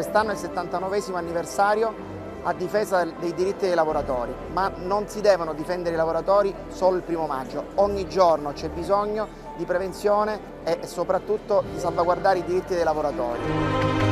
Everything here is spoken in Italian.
Quest'anno è il 79esimo anniversario a difesa dei diritti dei lavoratori, ma non si devono difendere i lavoratori solo il 1° maggio. Ogni giorno c'è bisogno di prevenzione e soprattutto di salvaguardare i diritti dei lavoratori.